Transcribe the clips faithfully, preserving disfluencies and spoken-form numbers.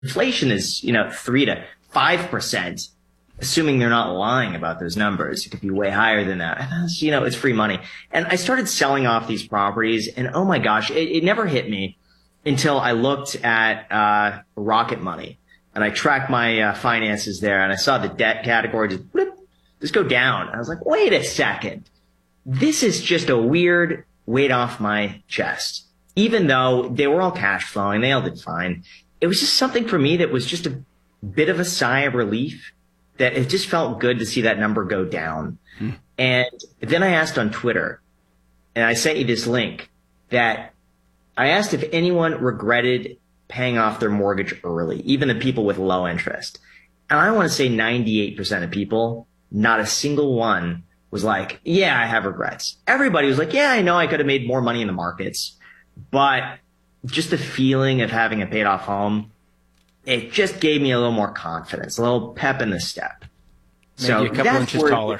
inflation is, you know, three to five percent, assuming they're not lying about those numbers. It could be way higher than that. You know, it's free money. And I started selling off these properties, and oh my gosh, it, it never hit me until I looked at uh, Rocket Money, and I tracked my uh, finances there, and I saw the debt category just, bloop, just go down. I was like, wait a second. This is just a weird weight off my chest. Even though they were all cash flowing, they all did fine. It was just something for me that was just a bit of a sigh of relief, that it just felt good to see that number go down. Hmm. And then I asked on Twitter, and I sent you this link, that I asked if anyone regretted paying off their mortgage early, even the people with low interest. And I want to say ninety-eight percent of people, not a single one was like, yeah, I have regrets. Everybody was like, yeah, I know I could have made more money in the markets, but just the feeling of having a paid off home, it just gave me a little more confidence, a little pep in the step. Maybe so a couple inches taller.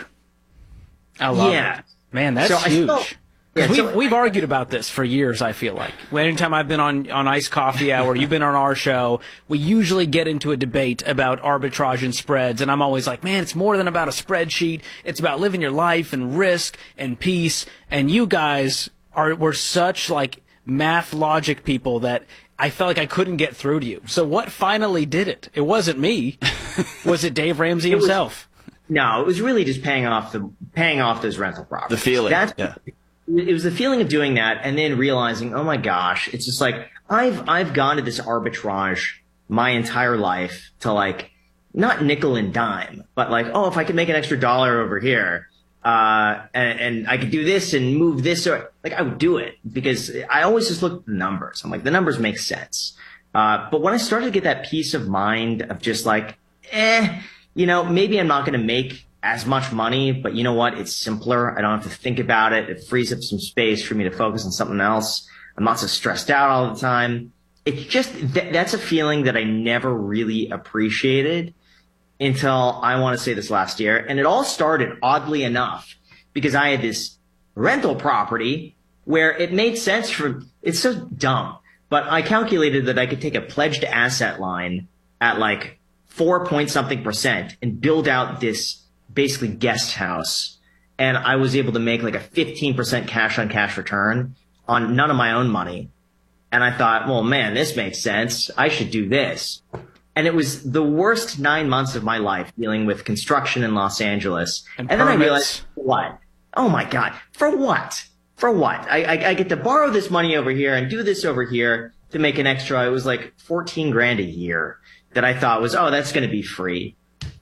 I love yeah. it. Man, that's so huge. Felt, yeah, we've, so, we've argued about this for years, I feel like. Anytime I've been on, on Iced Coffee Hour, you've been on our show, we usually get into a debate about arbitrage and spreads, and I'm always like, man, it's more than about a spreadsheet. It's about living your life and risk and peace, and you guys are were such, like, math logic people that I felt like I couldn't get through to you. So what finally did it? It wasn't me. Was it Dave Ramsey himself? Was, no, it was really just paying off the paying off those rental properties. The feeling. That's, yeah. It was the feeling of doing that, and then realizing, oh my gosh, it's just like I've I've gone to this arbitrage my entire life to, like, not nickel and dime, but like, oh, if I could make an extra dollar over here, uh, and, and I could do this and move this, or like I would do it, because I always just look at the numbers. I'm like, the numbers make sense. Uh, but when I started to get that peace of mind of just like, eh, you know, maybe I'm not going to make as much money, but you know what? It's simpler. I don't have to think about it. It frees up some space for me to focus on something else. I'm not so stressed out all the time. It's just, th- that's a feeling that I never really appreciated until, I want to say, this last year. And it all started, oddly enough, because I had this rental property where it made sense for, it's so dumb, but I calculated that I could take a pledged asset line at like four point something percent and build out this basically guest house. And I was able to make like a fifteen percent cash on cash return on none of my own money. And I thought, well, man, this makes sense. I should do this. And it was the worst nine months of my life dealing with construction in Los Angeles. And, and then I realized, what? Oh my God. For what? For what? I, I, I get to borrow this money over here and do this over here to make an extra. It was like fourteen grand a year that I thought was, oh, that's going to be free.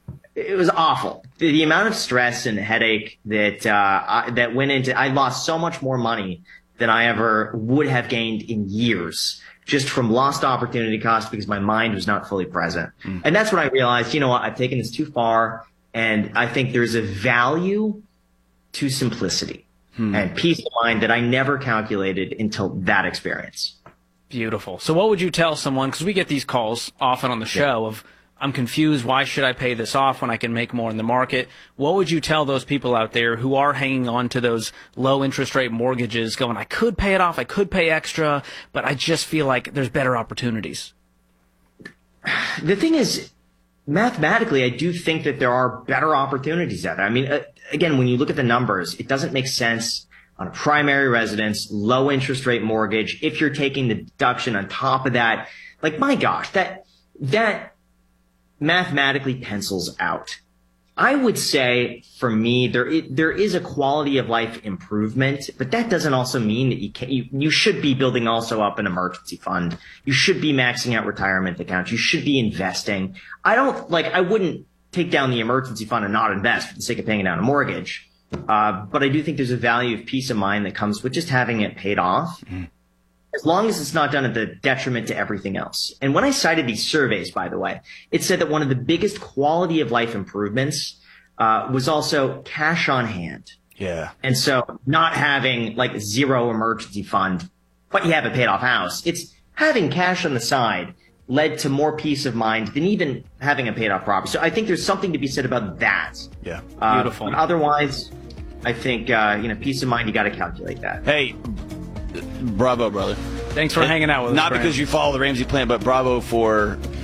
It was awful. The, the amount of stress and headache that, uh, I, that went into, I lost so much more money than I ever would have gained in years, just from lost opportunity cost because my mind was not fully present. Mm. And that's when I realized, you know what, I've taken this too far, and I think there's a value to simplicity hmm. and peace of mind that I never calculated until that experience. Beautiful. So what would you tell someone, because we get these calls often on the show, yeah. of, I'm confused, why should I pay this off when I can make more in the market? What would you tell those people out there who are hanging on to those low interest rate mortgages going, I could pay it off, I could pay extra, but I just feel like there's better opportunities? The thing is, mathematically, I do think that there are better opportunities out there. I mean, uh, again, when you look at the numbers, it doesn't make sense on a primary residence, low interest rate mortgage. If you're taking the deduction on top of that, like, my gosh, that, that, mathematically pencils out. I would say, for me, there is, there is a quality of life improvement, but that doesn't also mean that you can, you, you should be building also up an emergency fund. You should be maxing out retirement accounts. You should be investing. I don't, like, I wouldn't take down the emergency fund and not invest for the sake of paying down a mortgage. Uh, but I do think there's a value of peace of mind that comes with just having it paid off. Mm. As long as it's not done at the detriment to everything else. And when I cited these surveys, by the way, it said that one of the biggest quality of life improvements uh, was also cash on hand. Yeah. And so not having like zero emergency fund, but you have a paid off house. It's having cash on the side led to more peace of mind than even having a paid off property. So I think there's something to be said about that. Yeah. Uh, Beautiful. But otherwise, I think, uh, you know, peace of mind, you got to calculate that. Hey, bravo, brother. Thanks for and hanging out with us. Not because you follow the Ramsey plan, but bravo for